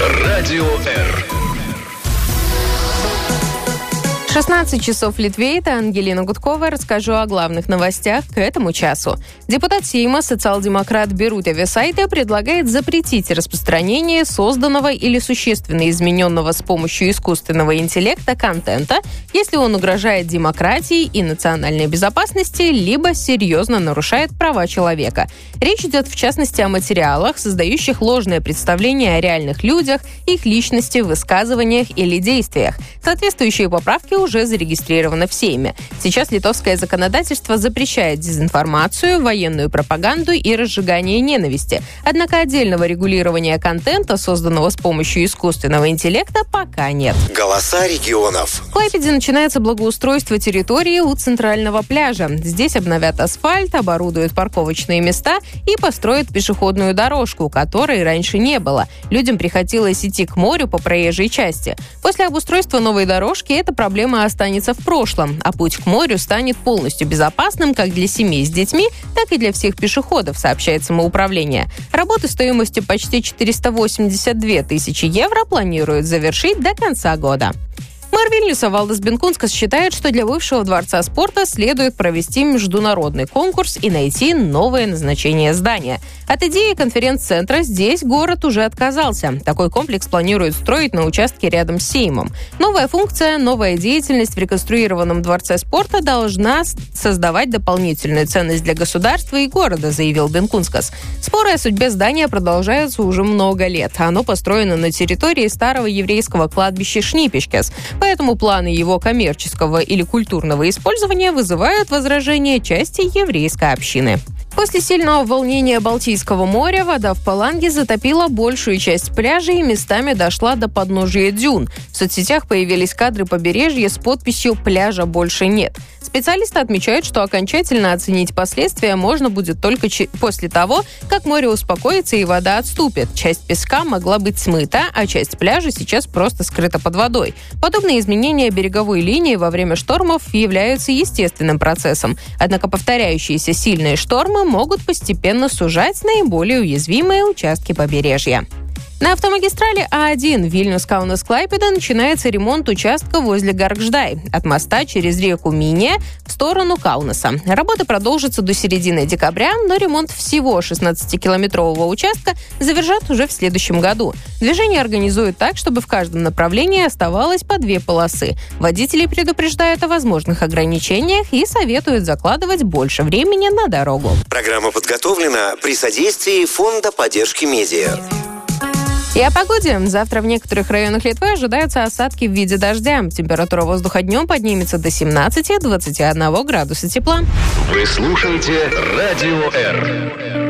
Радио Р. 16 часов в Литве. Это Ангелина Гудкова. Расскажу о главных новостях к этому часу. Депутат Сейма, социал-демократ Birutė Vėsaitė, предлагает запретить распространение созданного или существенно измененного с помощью искусственного интеллекта контента, если он угрожает демократии и национальной безопасности, либо серьезно нарушает права человека. Речь идет, в частности, о материалах, создающих ложное представление о реальных людях, их личности, высказываниях или действиях. Соответствующие поправки уже зарегистрировано в Сейме. Сейчас литовское законодательство запрещает дезинформацию, военную пропаганду и разжигание ненависти. Однако отдельного регулирования контента, созданного с помощью искусственного интеллекта, пока нет. Голоса регионов. В Клайпеде начинается благоустройство территории у центрального пляжа. Здесь обновят асфальт, оборудуют парковочные места и построят пешеходную дорожку, которой раньше не было. Людям приходилось идти к морю по проезжей части. После обустройства новой дорожки эта проблема останется в прошлом, а путь к морю станет полностью безопасным как для семей с детьми, так и для всех пешеходов, сообщает самоуправление. Работы стоимостью почти 482 тысячи евро планируют завершить до конца года. Мэр Вильнюса Валдис Бенкунскас считает, что для бывшего дворца спорта следует провести международный конкурс и найти новое назначение здания. От идеи конференц-центра здесь город уже отказался. Такой комплекс планируют строить на участке рядом с Сеймом. Новая функция, новая деятельность в реконструированном дворце спорта должна создавать дополнительную ценность для государства и города, заявил Бенкунскас. Споры о судьбе здания продолжаются уже много лет. Оно построено на территории старого еврейского кладбища Шнипешкес. Поэтому планы его коммерческого или культурного использования вызывают возражения части еврейской общины. После сильного волнения Балтийского моря вода в Паланге затопила большую часть пляжа и местами дошла до подножия дюн. В соцсетях появились кадры побережья с подписью «Пляжа больше нет». Специалисты отмечают, что окончательно оценить последствия можно будет только после того, как море успокоится и вода отступит. Часть песка могла быть смыта, а часть пляжа сейчас просто скрыта под водой. Подобные изменения береговой линии во время штормов являются естественным процессом. Однако повторяющиеся сильные штормы могут постепенно сужать наиболее уязвимые участки побережья. На автомагистрали А1 Вильнюс-Каунас-Клайпеда начинается ремонт участка возле Гаргждай, от моста через реку Миния в сторону Каунаса. Работы продолжатся до середины декабря, но ремонт всего 16-километрового участка завершат уже в следующем году. Движение организуют так, чтобы в каждом направлении оставалось по 2 полосы. Водители предупреждают о возможных ограничениях и советуют закладывать больше времени на дорогу. Программа подготовлена при содействии Фонда поддержки медиа. И о погоде. Завтра в некоторых районах Литвы ожидаются осадки в виде дождя. Температура воздуха днем поднимется до 17-21 градуса тепла. Вы слушаете Радио Р.